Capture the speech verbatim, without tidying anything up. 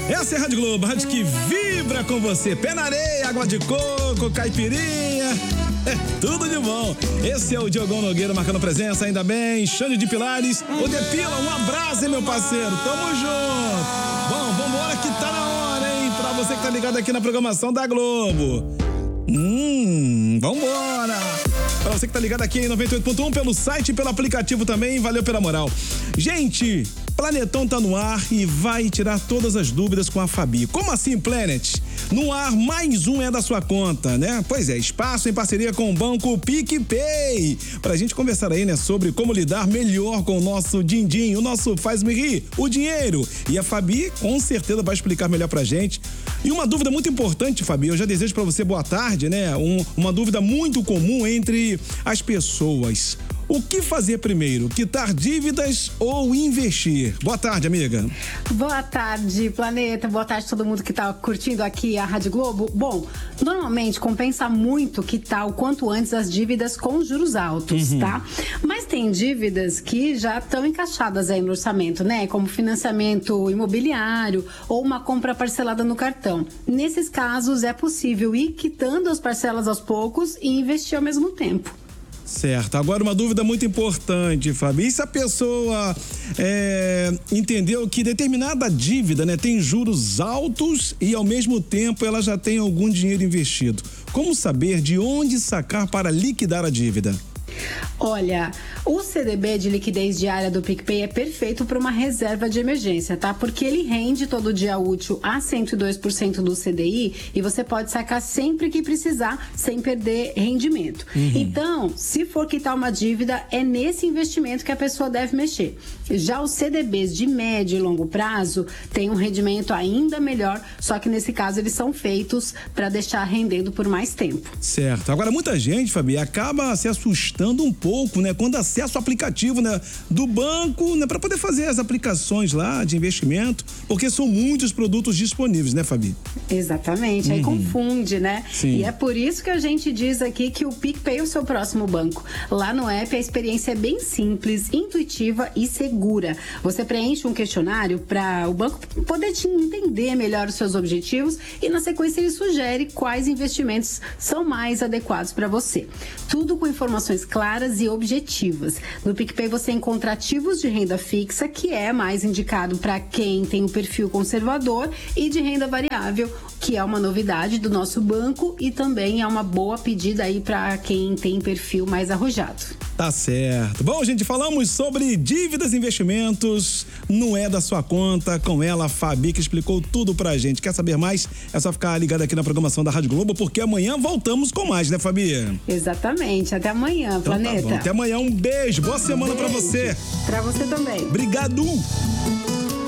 Essa é a Rádio Globo, a rádio que vibra com você. Pé na areia, água de coco, caipirinha, é tudo de bom. Esse é o Diogão Nogueira marcando presença, ainda bem. Xande de Pilares, o Depila, um abraço, hein, meu parceiro. Tamo junto. Bom, vambora que tá na hora, hein, pra você que tá ligado aqui na programação da Globo. Hum, vambora. Pra você que tá ligado aqui em noventa e oito ponto um, pelo site e pelo aplicativo também, valeu pela moral. Gente, Planetão tá no ar e vai tirar todas as dúvidas com a Fabi. Como assim, Planet? No ar, mais um é da sua conta, né? Pois é, espaço em parceria com o banco PicPay. Pra gente conversar aí, né, sobre como lidar melhor com o nosso din-din, o nosso faz-me rir, o dinheiro. E a Fabi, com certeza, vai explicar melhor pra gente. E uma dúvida muito importante, Fabi, eu já desejo pra você boa tarde, né? Um, uma dúvida muito comum entre as pessoas. O que fazer primeiro? Quitar dívidas ou investir? Boa tarde, amiga. Boa tarde, Planeta. Boa tarde a todo mundo que tá curtindo aqui a Rádio Globo. Bom, normalmente compensa muito quitar o quanto antes as dívidas com juros altos, uhum. tá? Mas tem dívidas que já estão encaixadas aí no orçamento, né? Como financiamento imobiliário ou uma compra parcelada no cartão. Nesses casos, é possível ir quitando as parcelas aos poucos e investir ao mesmo tempo. Certo. Agora uma dúvida muito importante, Fabi. E se a pessoa é, entendeu que determinada dívida, né, tem juros altos e ao mesmo tempo ela já tem algum dinheiro investido? Como saber de onde sacar para liquidar a dívida? Olha, o C D B de liquidez diária do PicPay é perfeito para uma reserva de emergência, tá? Porque ele rende todo dia útil a cento e dois por cento do C D I e você pode sacar sempre que precisar, sem perder rendimento. Uhum. Então, se for quitar uma dívida, é nesse investimento que a pessoa deve mexer. Já os C D Bs de médio e longo prazo têm um rendimento ainda melhor, só que nesse caso eles são feitos para deixar rendendo por mais tempo. Certo. Agora, muita gente, Fabi, acaba se assustando um pouco, né, quando acessa o aplicativo, né, do banco, né, para poder fazer as aplicações lá de investimento, porque são muitos produtos disponíveis, né, Fabi? Exatamente, aí uhum. confunde, né? Sim. E é por isso que a gente diz aqui que o PicPay é o seu próximo banco. Lá no app a experiência é bem simples, intuitiva e segura. Você preenche um questionário para o banco poder te entender melhor os seus objetivos e na sequência ele sugere quais investimentos são mais adequados para você. Tudo com informações claras e objetivas. No PicPay você encontra ativos de renda fixa, que é mais indicado para quem tem um perfil conservador, e de renda variável, que é uma novidade do nosso banco e também é uma boa pedida aí para quem tem perfil mais arrojado. Tá certo. Bom, gente, falamos sobre dívidas e investimentos, não é da sua conta, com ela, a Fabi, que explicou tudo pra gente. Quer saber mais? É só ficar ligado aqui na programação da Rádio Globo, porque amanhã voltamos com mais, né, Fabi? Exatamente. Até amanhã, então, Planeta. Tá bom. Até amanhã, um beijo. Boa semana beijo. pra você. Pra você também. Obrigado.